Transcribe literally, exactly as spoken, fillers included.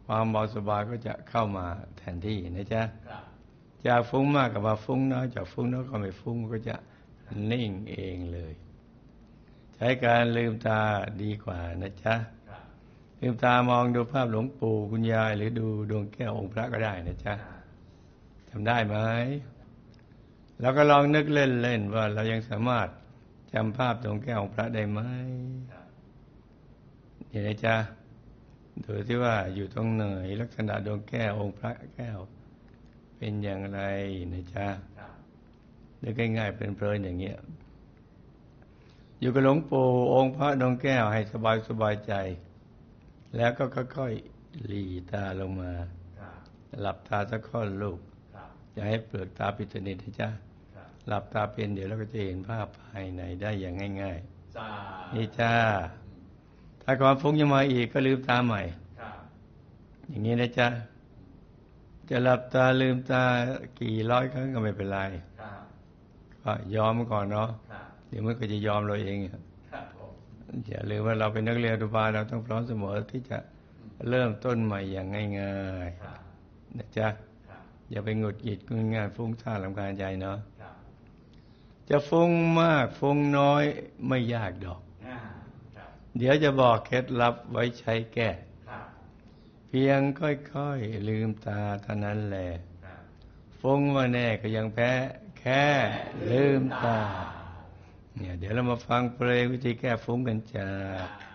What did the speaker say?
ความเบาสบายก็จะเข้ามาแทนที่นะจ๊ะจากฟุ้งมากกับว่าฟุ้งน้อยจากฟุ้งน้อยก็ไม่ฟุ้งก็จะนิ่งเองเลยใช้การลืมตาดีกว่านะจ๊ะลืมตามองดูภาพหลวงปู่คุณยายหรือดูดวงแก้วองค์พระก็ได้นะจ๊ะทำได้ไหมแล้วก็ลองนึกเล่นๆว่าเรายังสามารถจำภาพดวงแก้วองค์พระได้ไหมนี่นะจ๊ะดูที่ว่าอยู่ตรงไหนลักษณะดวงแก้วองค์พระแก้วเป็นอย่างไรนะจ๊ะนึกง่ายๆเพลินๆอย่างเงี้ยอยู่กับหลวงปู่องค์พระดวงแก้วให้สบายสบายใจแล้วก็ค่อยๆหลีตาลงมาหลับตาสักค่อนลูกอย่าให้เปลือกตาปิดสนิทนะจ๊ะหลับตาเป็นเดี๋ยวเราก็จะเห็นภาพภายในได้อย่างง่ายๆนี่จ้าถ้าความฟุ้งยังมาอีกก็ลืมตาใหม่อย่างนี้นะจ๊ะจะหลับตาลืมตากี่ร้อยครั้งก็ไม่เป็นไรก็ยอมก่อนเนาะเดี๋ยวมันก็จะยอมเราเองอย่าลืมว่าเราเป็นนักเรียนอนุบาลเราต้องพร้อมเสมอที่จะเริ่มต้นใหม่อย่างง่ายๆนะจ๊ะอย่าไปหงุดหงิดงุนง่านฟุ้งซ่านรำคาญใจเนาะจะฟุ้งมากฟุ้งน้อยไม่ยากดอกเดี๋ยวจะบอกเคล็ดลับไว้ใช้แก้เพียงค่อยๆลืมตาเท่านั้นแหละฟุ้งว่าแน่ก็ยังแพ้แค่ลืมตาเนี่ยเดี๋ยวเรามาฟังเพลงวิธีแก้ฟุ้งกันจ้า